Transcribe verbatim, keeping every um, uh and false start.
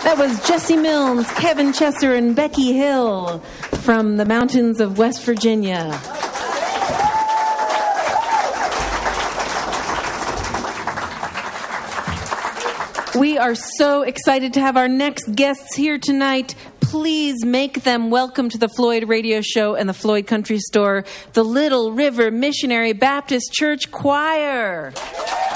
That was Jesse Milnes, Kevin Chesser, and Becky Hill from the mountains of West Virginia. We are so excited to have our next guests here tonight. Please make them welcome to the Floyd Radio Show and the Floyd Country Store, the Little River Missionary Baptist Church Choir.